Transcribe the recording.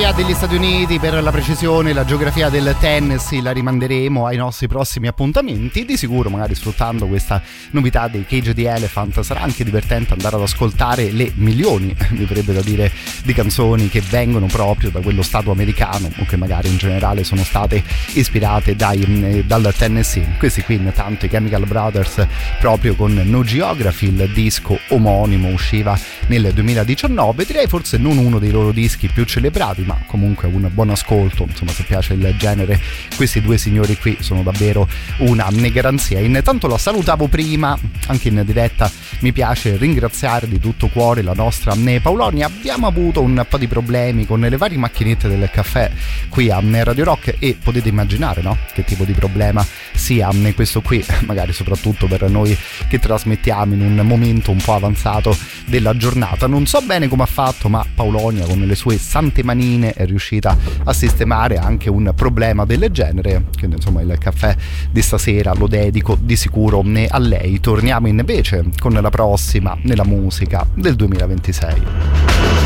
geografia degli Stati Uniti, per la precisione la geografia del Tennessee, la rimanderemo ai nostri prossimi appuntamenti. Di sicuro, magari sfruttando questa novità dei Cage the Elephant, sarà anche divertente andare ad ascoltare le milioni, mi verrebbe da dire, di canzoni che vengono proprio da quello stato americano o che magari in generale sono state ispirate dal Tennessee. Questi qui intanto i Chemical Brothers, proprio con No Geography, il disco omonimo usciva nel 2019, direi forse non uno dei loro dischi più celebrati, ma comunque un buon ascolto, insomma, se piace il genere questi due signori qui sono davvero una garanzia. Intanto la salutavo prima anche in diretta, mi piace ringraziare di tutto cuore la nostra Paolonia. Abbiamo avuto un po' di problemi con le varie macchinette del caffè qui a Radio Rock e potete immaginare, no, che tipo di problema sia questo qui, magari soprattutto per noi che trasmettiamo in un momento un po' avanzato della giornata. Non so bene come ha fatto, ma Paolonia con le sue sante manine è riuscita a sistemare anche un problema del genere, quindi insomma il caffè di stasera lo dedico di sicuro a lei. Torniamo invece con la prossima nella musica del 2026.